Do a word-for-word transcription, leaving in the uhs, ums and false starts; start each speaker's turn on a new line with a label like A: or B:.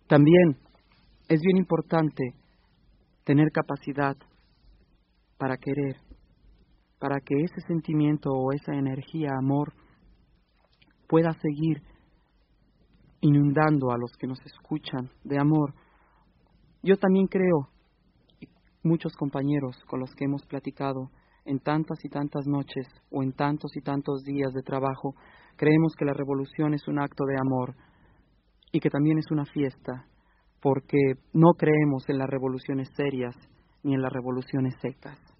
A: También es bien importante tener capacidad para querer, para que ese sentimiento o esa energía, amor, pueda seguir inundando a los que nos escuchan de amor. Yo también creo, muchos compañeros con los que hemos platicado en tantas y tantas noches o en tantos y tantos días de trabajo, creemos que la revolución es un acto de amor y que también es una fiesta, porque no creemos en las revoluciones serias ni en las revoluciones secas.